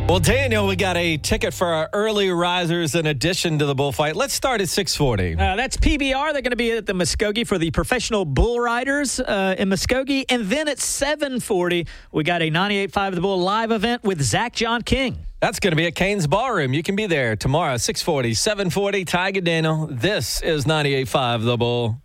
Well, Daniel, we got a ticket for our early risers in addition to the bullfight. Let's start at 6:40. That's PBR. They're going to be at the Muskogee for the professional bull riders in Muskogee. And then at 7:40, we got a 98.5 The Bull live event with Zach John King. That's going to be at Cain's Ballroom. You can be there tomorrow, 6:40, 7:40. Tiger Daniel. This is 98.5 The Bull.